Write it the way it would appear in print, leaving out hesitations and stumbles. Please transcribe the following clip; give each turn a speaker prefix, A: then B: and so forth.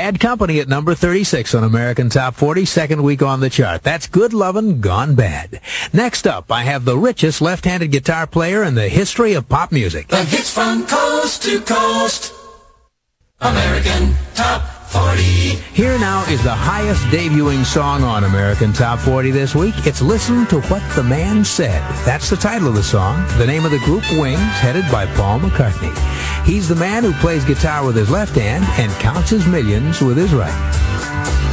A: Bad Company at number 36 on American Top 40, second week on the chart. That's Good Lovin' Gone Bad. Next up, I have the richest left-handed guitar player in the history of pop music.
B: The hits from coast to coast. American Top 40.
A: Here now is the highest debuting song on American Top 40 this week. It's Listen to What the Man Said. That's the title of the song. The name of the group, Wings, headed by Paul McCartney. He's the man who plays guitar with his left hand and counts his millions with his right.